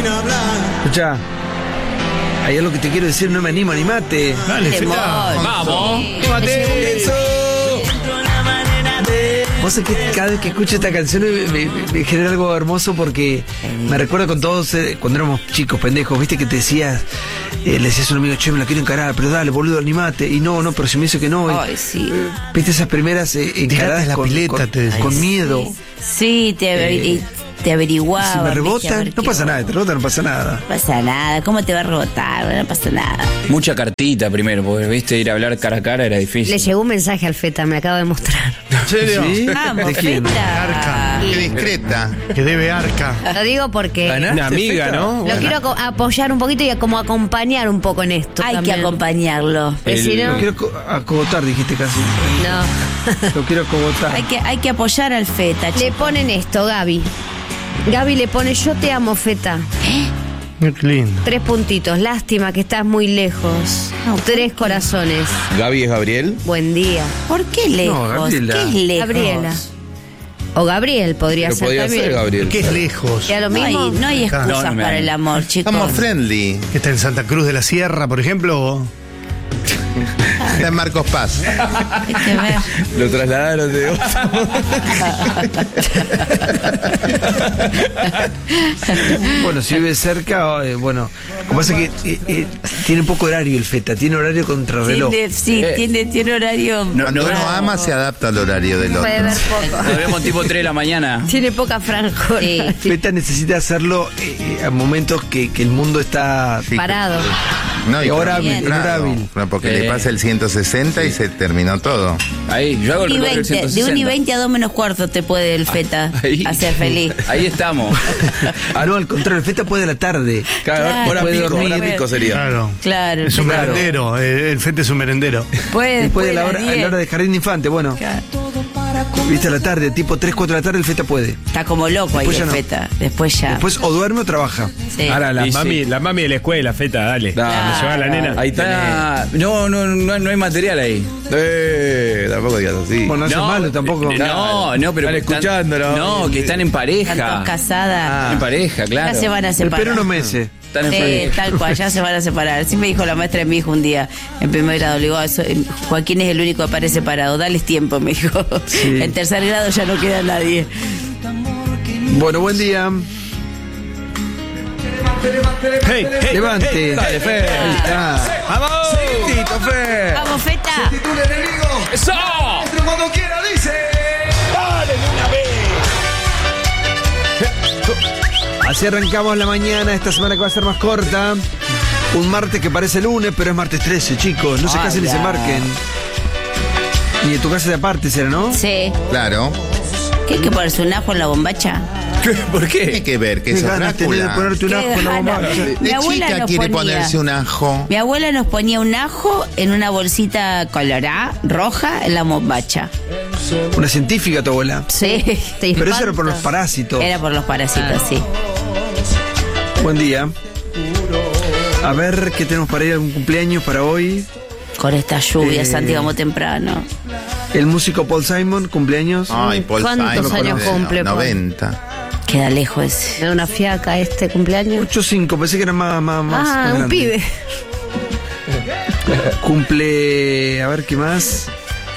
Escuchá, hay algo que te quiero decir, no me animo, animate. Dale, Feta. Vamos. ¡Animate! ¡Eso! Vos sabés que cada vez que escucho esta canción me genera algo hermoso porque me recuerda con todos cuando éramos chicos, pendejos, viste que te decías, le decías a un amigo, che, me la quiero encarar, pero dale, boludo, animate. Y no, pero si me dice que no. Ay, sí. Viste esas primeras encaradas la pileta, con miedo. Sí, te averiguaba. Si me rebotan, no pasa nada, te rebotan, no pasa nada. No pasa nada, ¿cómo te va a rebotar? No pasa nada. Mucha cartita primero, porque viste, ir a hablar cara a cara era difícil. Le llegó un mensaje al Feta, me acaba de mostrar. ¿En serio? ¿Sí? Vamos, ¿De quién? Arca. Qué discreta. Que debe Arca. Lo digo porque Una amiga, ¿no? lo quiero apoyar un poquito y como acompañar un poco en esto. Hay también. que acompañarlo. Pues si no, Lo quiero acogotar, dijiste casi. no. Lo quiero acogotar. Hay que apoyar al Feta. Le ponen esto, Gaby. Gaby le pone, yo te amo, Feta. Qué lindo. 3 puntitos, lástima que estás muy lejos. 3 corazones. Gaby es Gabriel. Buen día. ¿Por qué lejos? Gabriela. ¿Qué es lejos? Gabriela. O Gabriel podría Pero ser podía también. ser Gabriel. ¿Qué es lejos? Ya lo No mismo. hay, no hay excusas No, no me para hay. el amor, chicos. Estamos friendly. ¿Que está en Santa Cruz de la Sierra, por ejemplo? Está en Marcos Paz. Hay que ver. Lo trasladaron de Bueno, si vive cerca, bueno, como pasa que tiene poco horario el Feta, tiene horario contrarreloj. Tiene horario. Cuando uno bravo. ama, se adapta al horario del otro. Puede ver poco. Nos vemos tipo 3 de la mañana. Tiene poca franja. Sí. Feta necesita hacerlo a momentos que el mundo está Parado. No, y hora claro, hábil, en hora hábil. claro, porque le pasa el 160 y se terminó todo. Ahí, yo hago el recorrido del 160. De 1 y 20 a 2 menos cuarto te puede el Feta Ahí. hacer feliz. Ahí estamos. Ah, no, al contrario, el Feta puede a la tarde. Claro, hora puede pico, dormir. hora pico sería. Claro. Claro. Es un Claro. merendero. El Feta es un merendero. Puede Después de la las hora, a 10. la hora de jardín de infante, bueno. Claro. Viste a la tarde, tipo 3, 4 de la tarde, el Feta puede. Está como loco ahí Después ya el no. Feta. Después ya. Después o duerme o trabaja. Sí. Ahora, Sí, sí. la mami de la escuela, Feta, dale. Claro. Lleva a la nena. Ahí está. No hay material ahí. Tampoco digas así. Bueno, no es malo tampoco. No, pero Están escuchándolo. No, que están en Están pareja. todos casadas. En pareja, claro. Ya se van a Espera separar. unos meses. Están en Sí, pareja. tal cual, ya se van a separar. Sí me dijo la maestra de mi hijo un día, en primer grado, le digo, Joaquín es el único que aparece separado, dales tiempo, me dijo. Sí. En tercer grado ya no queda nadie. Bueno, buen día. ¡Hey, hey! Levante. Dale, Fe. Ahí está. ¡Vamos! Tito Fe. ¡Vamos, Feta! ¡Eso! Cuando quiera, dice. Así arrancamos la mañana, esta semana que va a ser más corta. Un martes que parece lunes, pero es martes 13, chicos. No se casen ni se marquen. Y en tu casa de aparte será, ¿no? Sí. Claro. ¿Qué hay que ponerse un ajo en la bombacha? ¿Por Hay qué? que ver que Qué es ganas tenés de Drácula. ponerte un Qué ajo en la ganas. bombacha. Mi De abuela chica nos quiere ponía. ponerse un ajo. Mi abuela nos ponía un ajo en una bolsita colorada, roja, en la bombacha. Una científica tu abuela. Sí. Pero eso era por los parásitos. Era por los parásitos, sí. Buen día. A ver, ¿qué tenemos para ir a algún cumpleaños para hoy? Con esta lluvia, Santi, vamos temprano. El músico Paul Simon, cumpleaños. Ay, Paul ¿Cuántos Simon, años de cumple, Paul? 90. Queda lejos ese. ¿Me da una fiaca este cumpleaños? 8-5, pensé que era más Ah, un grande. pibe. Cumple. A ver qué más.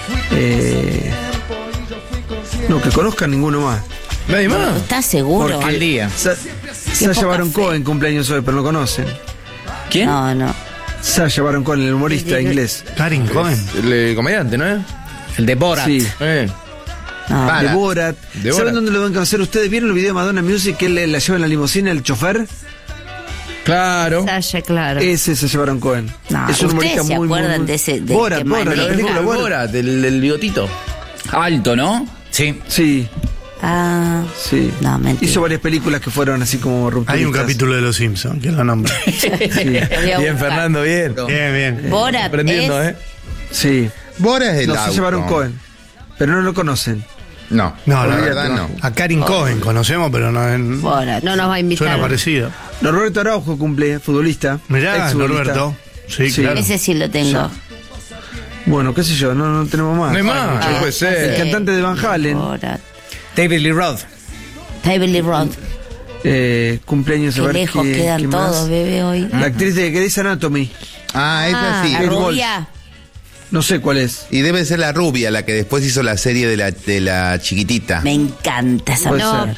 No, que conozcan ninguno más. ¿Nadie más? ¿Estás seguro? Porque Al día. Sasha poca Baron fe. Cohen cumpleaños hoy, pero no lo conocen. ¿Quién? No, no. Sasha Baron Cohen, el humorista inglés. Karin Cohen. El comediante, ¿no es? El de Borat. Sí. No. Para. De Borat. De ¿Saben Borat. dónde lo van a conocer ustedes? ¿Vieron el video de Madonna Music que él la lleva en la limusina, el chofer? Claro. Sasha, claro. Ese se llevaron Cohen. No, es un humorista ¿ustedes se muy, acuerdan muy, de ese- de Borat, que Borat, la maneja? película Borat. del bigotito. Alto, ¿no? Sí. Sí, Ah, sí. No, mentira. Hizo varias películas que fueron así como rupturistas. Hay un capítulo de Los Simpsons que lo nombra. Sí, Voy a buscar. bien. Bien, bien. Borat Aprendiendo, es... sí. Bora es el No, se auto. llevaron Cohen. Pero no lo conocen. No, No, la no, verdad no. A Karin Cohen conocemos, pero no es- Borat. No nos va a invitar. suena parecido. Norberto Araujo cumple, futbolista. Mirá, exfutbolista. Norberto. Sí, Sí. claro. Ese sí lo tengo. Bueno, qué sé yo, no tenemos más. No hay más, no puede El ser. cantante de Van Halen. Borat. David Lee Roth. David Lee Roth. Cumpleaños, a Qué ver lejos qué quedan más. todos, bebé, hoy. La actriz de Grey's Anatomy. Esa sí. La Kate rubia. No sé cuál es. Y debe ser la rubia, la que después hizo la serie de la chiquitita. Me encanta esa Puede mujer.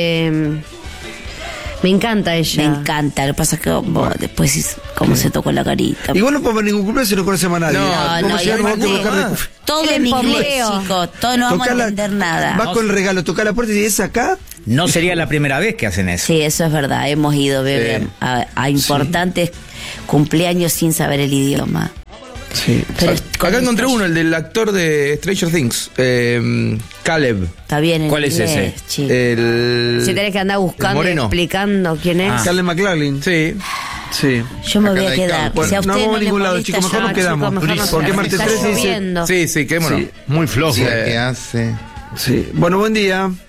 Me encanta ella. Me encanta. Lo que pasa es que después cómo se tocó la carita. Igual no puedo ver ningún cumpleaños si no conocemos a nadie. No, ¿Cómo no, se llama? y Tengo que buscar de- además- Todo El en inglés, pomeo. chicos. Todos no vamos a Tocá la- entender nada. Vas con el regalo, toca la puerta y dices, ¿es acá? No sería la primera vez que hacen eso. Sí, eso es verdad. Hemos ido, bebé, Sí. a importantes cumpleaños sin saber el idioma. Sí. Pero Acá encontré uno, el del actor de Stranger Things, Caleb. Está bien en ¿Cuál es inglés, ese? chico. Si tenés que andar buscando y moreno. explicando quién es. Caleb McLaughlin. Sí. Sí. Yo me Acá voy no a hay quedar. campo. Bueno, Si a no usted vamos a le ningún lado, molesta, chicos. Mejor yo- nos quedamos. Chicos, mejor nos Porque quedamos. martes Está 13 dice. lloviendo. Sí, quedémonos. Sí. Muy flojo. Sí, ¿qué hace? Sí. Bueno, buen día.